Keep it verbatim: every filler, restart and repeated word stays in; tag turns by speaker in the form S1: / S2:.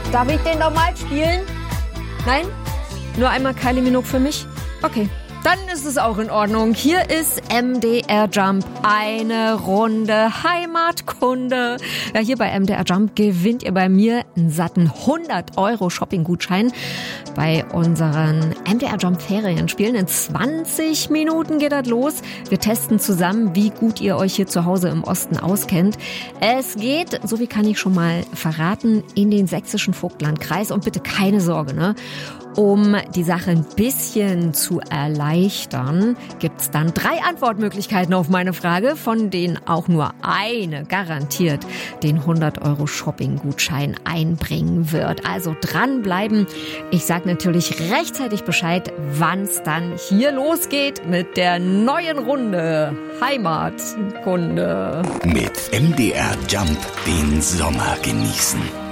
S1: Darf ich den nochmal spielen? Nein? Nur einmal Kylie Minogue für mich? Okay. Dann ist es auch in Ordnung. Hier ist M D R Jump, eine Runde Heimatkunde. Ja, hier bei M D R Jump gewinnt ihr bei mir einen satten hundert Euro Shopping-Gutschein bei unseren M D R Jump Ferienspielen. In zwanzig Minuten geht das los. Wir testen zusammen, wie gut ihr euch hier zu Hause im Osten auskennt. Es geht, so wie kann ich schon mal verraten, in den sächsischen Vogtlandkreis. Und bitte keine Sorge, ne? Um die Sache ein bisschen zu erleichtern, gibt's dann drei Antwortmöglichkeiten auf meine Frage, von denen auch nur eine garantiert den hundert Euro Shopping-Gutschein einbringen wird. Also dranbleiben. Ich sag natürlich rechtzeitig Bescheid, wann's dann hier losgeht mit der neuen Runde Heimatkunde.
S2: Mit M D R Jump den Sommer genießen.